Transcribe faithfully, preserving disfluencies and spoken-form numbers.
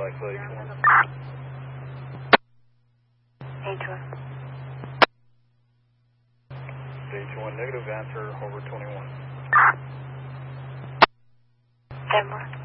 Black Lake one. H one. H one negative, answer over twenty-one. Denver.